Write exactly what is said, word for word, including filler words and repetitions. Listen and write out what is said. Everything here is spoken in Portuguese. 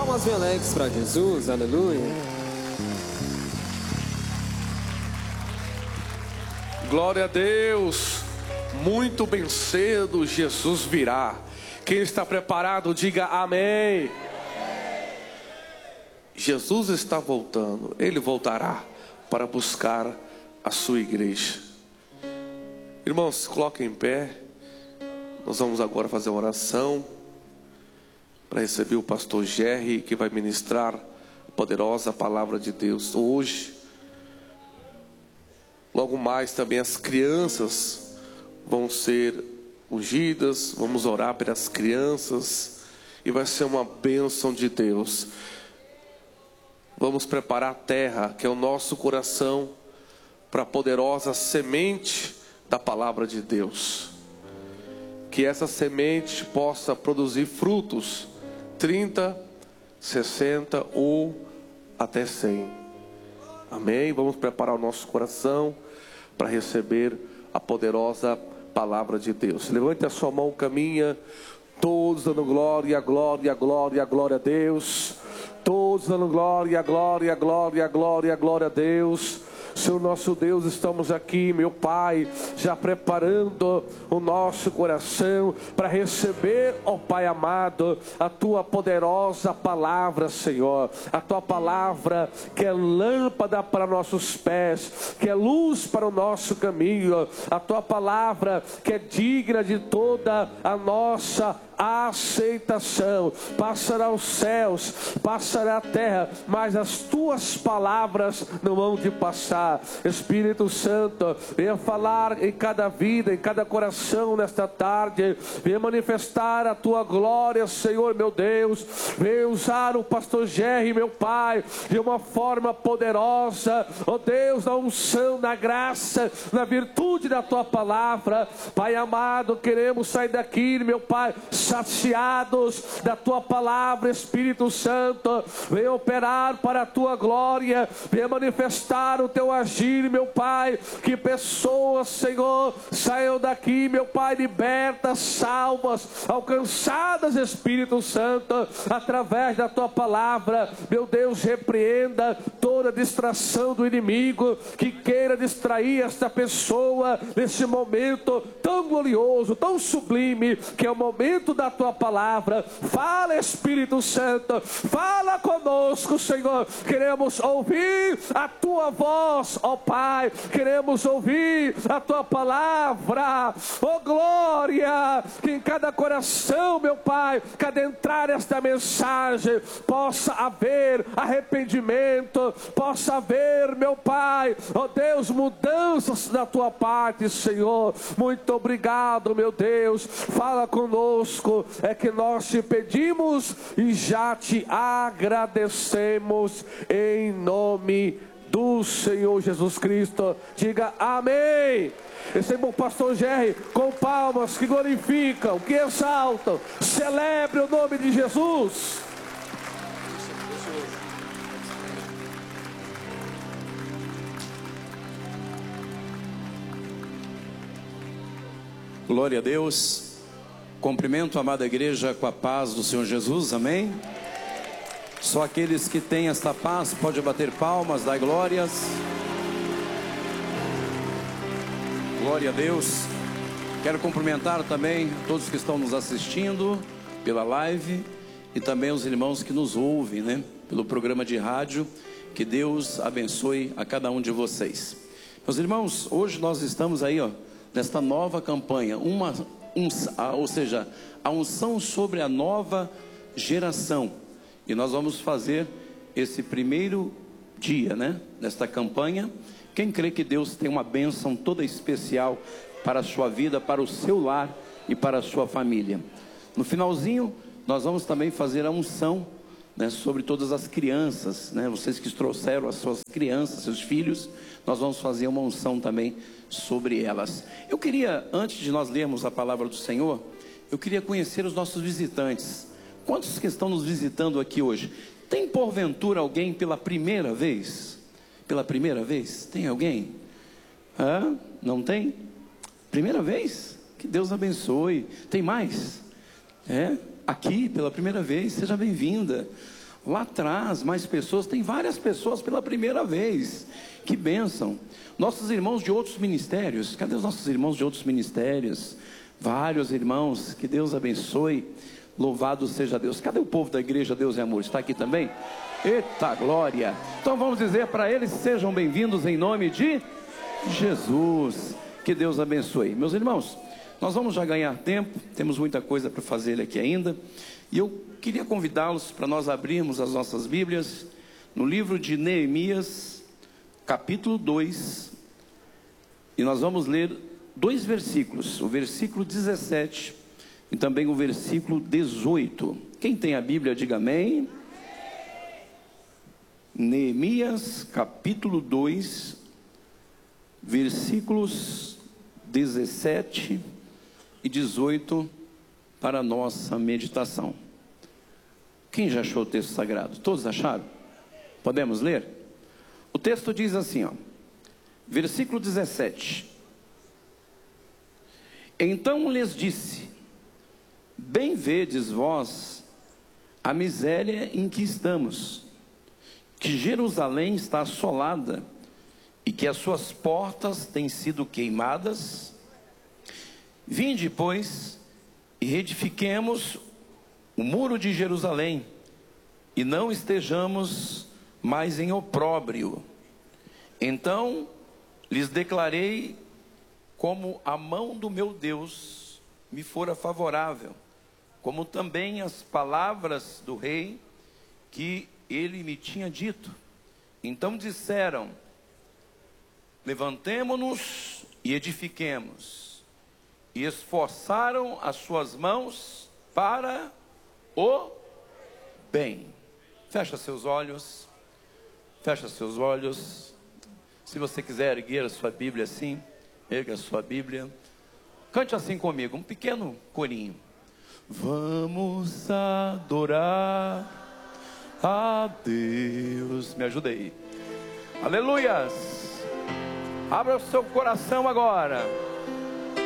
Palmas bem alegres para Jesus, aleluia. Glória a Deus. Muito bem cedo Jesus virá. Quem está preparado, diga amém. Jesus está voltando. Ele voltará para buscar a sua igreja. Irmãos, se coloquem em pé. Nós vamos agora fazer uma oração para receber o pastor Jerry, que vai ministrar a poderosa palavra de Deus hoje. Logo mais também as crianças vão ser ungidas. Vamos orar pelas crianças e vai ser uma bênção de Deus. Vamos preparar a terra, que é o nosso coração, para a poderosa semente da palavra de Deus. Que essa semente possa produzir frutos, trinta, sessenta ou até cem. Amém? Vamos preparar o nosso coração para receber a poderosa palavra de Deus. Levante a sua mão, caminha, todos dando glória, glória, glória, glória a Deus. Todos dando glória, glória, glória, glória, glória a Deus. Senhor nosso Deus, estamos aqui, meu Pai, já preparando o nosso coração para receber, ó Pai amado, a Tua poderosa palavra, Senhor. A Tua palavra que é lâmpada para nossos pés, que é luz para o nosso caminho. A Tua palavra que é digna de toda a nossa aceitação. Passará os céus, passará a terra, mas as Tuas palavras não vão de passar. Espírito Santo, venha falar em cada vida, em cada coração nesta tarde. Venha manifestar a Tua glória, Senhor meu Deus. Venha usar o pastor Jerry, meu Pai, de uma forma poderosa, ó Deus, na unção, na graça, na virtude da Tua palavra. Pai amado, queremos sair daqui, meu Pai, saciados da Tua palavra. Espírito Santo, venha operar para a Tua glória, venha manifestar o Teu agir, meu Pai. Que pessoas, Senhor, saiam daqui, meu Pai, libertas, salvas, alcançadas, Espírito Santo, através da Tua palavra. Meu Deus, repreenda toda distração do inimigo que queira distrair esta pessoa nesse momento tão glorioso, tão sublime, que é o momento da Tua palavra. Fala, Espírito Santo, fala conosco, Senhor. Queremos ouvir a Tua voz, ó Pai, queremos ouvir a Tua palavra, ó glória, que em cada coração, meu Pai, cada entrar esta mensagem, possa haver arrependimento, possa haver, meu Pai, ó Deus, mudanças da Tua parte, Senhor. Muito obrigado, meu Deus, fala conosco, é que nós te pedimos e já te agradecemos em nome do Senhor Jesus Cristo. Diga amém. Receba o pastor Jerry com palmas que glorificam, que exaltam. Celebre o nome de Jesus. Glória a Deus. Cumprimento a amada igreja com a paz do Senhor Jesus, amém? Só aqueles que têm esta paz podem bater palmas, dar glórias. Glória a Deus. Quero cumprimentar também todos que estão nos assistindo pela live e também os irmãos que nos ouvem, né, pelo programa de rádio. Que Deus abençoe a cada um de vocês. Meus irmãos, hoje nós estamos aí, ó, nesta nova campanha, uma, um, ou seja, a unção sobre a nova geração. E nós vamos fazer esse primeiro dia, né, nesta campanha. Quem crê que Deus tem uma bênção toda especial para a sua vida, para o seu lar e para a sua família. No finalzinho, nós vamos também fazer a unção, né, sobre todas as crianças, né, vocês que trouxeram as suas crianças, seus filhos, nós vamos fazer uma unção também sobre elas. Eu queria, antes de nós lermos a palavra do Senhor, eu queria conhecer os nossos visitantes. Quantos que estão nos visitando aqui hoje? Tem porventura alguém pela primeira vez? Pela primeira vez? Tem alguém? Hã? Não tem? Primeira vez? Que Deus abençoe. Tem mais? É? Aqui pela primeira vez, seja bem-vinda. Lá atrás, mais pessoas, tem várias pessoas pela primeira vez. Que bênção. Nossos irmãos de outros ministérios, cadê os nossos irmãos de outros ministérios? Vários irmãos, que Deus abençoe. Louvado seja Deus. Cadê o povo da igreja Deus e Amor? Está aqui também? Eita glória. Então vamos dizer para eles, sejam bem-vindos em nome de Jesus. Que Deus abençoe. Meus irmãos, nós vamos já ganhar tempo, temos muita coisa para fazer aqui ainda. E eu queria convidá-los para nós abrirmos as nossas Bíblias no livro de Neemias, capítulo dois. E nós vamos ler dois versículos, o versículo dezessete e também o versículo dezoito. Quem tem a Bíblia, diga amém. Neemias, capítulo dois, versículos dezessete e dezoito para a nossa meditação. Quem já achou o texto sagrado? Todos acharam? Podemos ler? O texto diz assim, ó, versículo dezessete. Então lhes disse: bem vedes vós a miséria em que estamos, que Jerusalém está assolada e que as suas portas têm sido queimadas. Vinde, pois, e reedifiquemos o muro de Jerusalém, e não estejamos mais em opróbrio. Então lhes declarei como a mão do meu Deus me fora favorável, como também as palavras do rei que ele me tinha dito. Então disseram: levantemo-nos e edifiquemos. E esforçaram as suas mãos para o bem. Fecha seus olhos. Fecha seus olhos. Se você quiser erguer a sua Bíblia assim, erga a sua Bíblia. Cante assim comigo, um pequeno corinho. Vamos adorar a Deus. Me ajuda aí. Aleluias. Abra o seu coração agora.